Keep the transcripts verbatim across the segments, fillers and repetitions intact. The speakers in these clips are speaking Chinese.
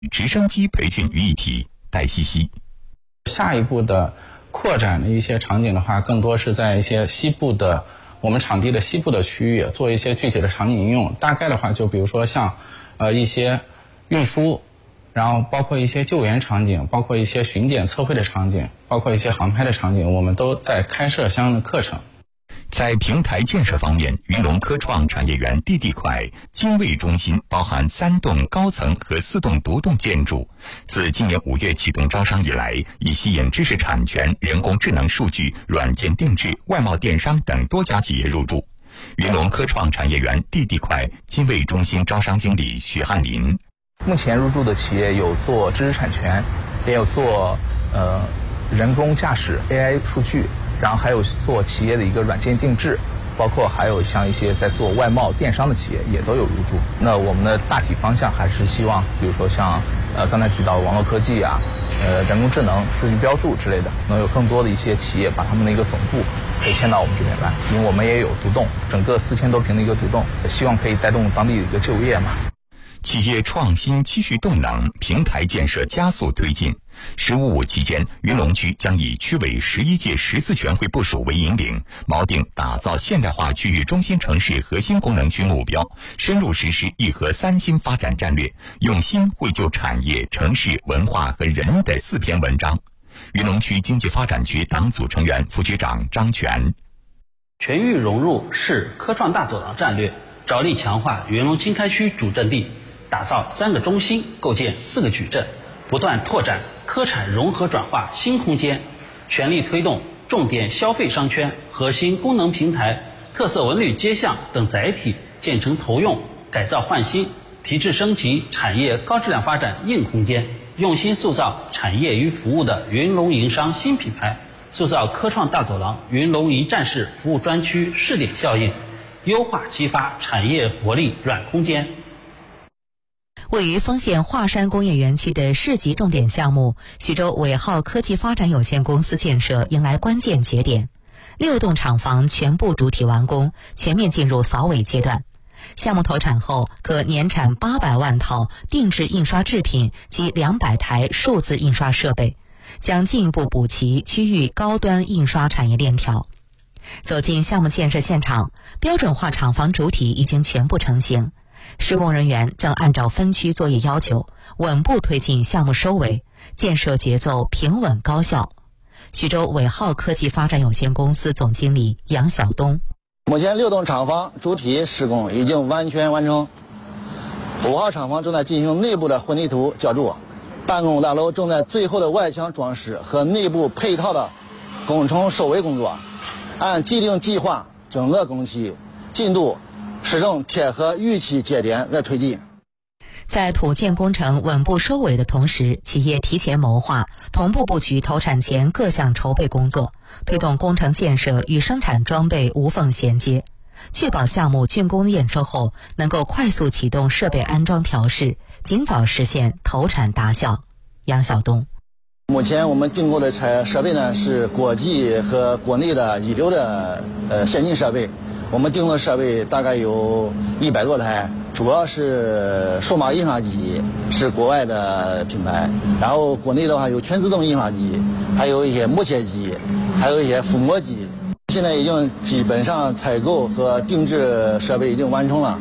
直升机培训于一体。戴西西， 下一步的扩展的一些场景的话，更多是在一些西部的我们场地的西部的区域做一些具体的场景应用。大概的话，就比如说像呃一些运输，然后包括一些救援场景，包括一些巡检测绘的场景，包括一些航拍的场景，我们都在开设相应的课程。 在平台建设方面，云龙科创产业园地地块精卫中心包含三栋高层和四栋独栋建筑。自今年五月启动招商以来，已吸引知识产权、人工智能数据、软件定制、外贸电商等多家企业入驻。云龙科创产业园地地块精卫中心招商经理许汉林， 目前入驻的企业有做知识产权，也有做呃人工驾驶 A I 数据。然后还有做企业的一个软件定制，包括还有像一些在做外贸电商的企业也都有入驻。那我们的大体方向还是希望，比如说像呃刚才提到网络科技啊、呃人工智能、数据标注之类的，能有更多的一些企业把他们的一个总部可以迁到我们这边来，因为我们也有独栋，整个四千多平的一个独栋，希望可以带动当地的一个就业嘛。 企业创新继续动能，平台建设加速推进。十五五期间，云龙区将以区委十一届十次全会部署为引领，锚定打造现代化区域中心城市核心功能区目标，深入实施一核三新发展战略，用心绘就产业、城市、文化和人的四篇文章。云龙区经济发展局党组成员、副局长张全， 全域融入是科创大走廊战略，着力强化云龙经开区主阵地，打造三个中心，构建四个矩阵，不断拓展科产融合转化新空间，全力推动重点消费商圈、核心功能平台、特色文旅街巷等载体建成投用，改造换新，提质升级产业高质量发展硬空间，用心塑造产业与服务的云龙营商新品牌，塑造科创大走廊云龙一站式服务专区试点效应，优化激发产业活力软空间。 位于丰县华山工业园区的市级重点项目徐州伟浩科技发展有限公司建设迎来关键节点，六栋厂房全部主体完工，全面进入扫尾阶段。项目投产后，可年产八百万套定制印刷制品及两百台数字印刷设备，将进一步补齐区域高端印刷产业链条。走进项目建设现场，标准化厂房主体已经全部成型。施工人员正按照分区作业要求，稳步推进项目收尾，建设节奏平稳高效。徐州伟浩科技发展有限公司总经理杨晓东， 目前六栋厂房主体施工已经完全完成，五号厂房正在进行内部的混凝土浇筑，办公大楼正在最后的外墙装饰和内部配套的工程收尾工作，按既定计划，整个工期进度实证贴合预期节点在推进。 在土建工程稳步收尾的同时，企业提前谋划，同步布局投产前各项筹备工作，推动工程建设与生产装备无缝衔接，确保项目竣工验收后能够快速启动设备安装调试，尽早实现投产达效。杨晓东， 目前我们订购的设备呢是国际和国内的一流的呃先进设备。我们订的设备大概有一百多台，主要是数码印刷机，是国外的品牌，然后国内的话有全自动印刷机，还有一些木切机，还有一些覆膜机。现在已经基本上采购和定制设备已经完成了。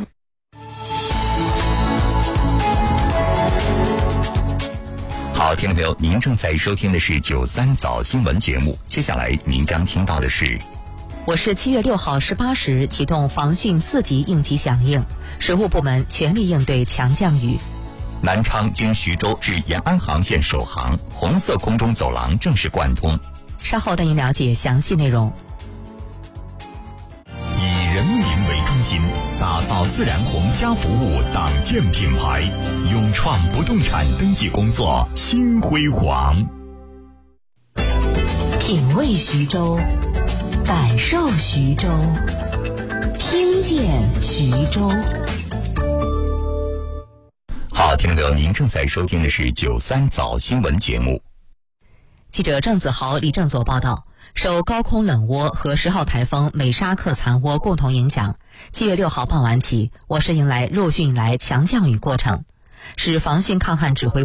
好，听众朋友，您正在收听的是九三早新闻节目，接下来您将听到的是。 我市七月六号十八时启动防汛四级应急响应，水务部门全力应对强降雨。 南昌经徐州至延安航线首航，红色空中走廊正式贯通。 稍后带您了解详细内容。 以人民为中心，打造自然红家服务党建品牌，勇创不动产登记工作新辉煌。 品味徐州，感受徐州，听见徐州。 好，听众朋友，您正在收听的是九三早新闻节目。 记者郑子豪、李正佐报道，受高空冷涡和十号台风美沙克残涡共同影响，七月六号傍晚起，我市迎来入汛以来强降雨过程，是防汛抗旱指挥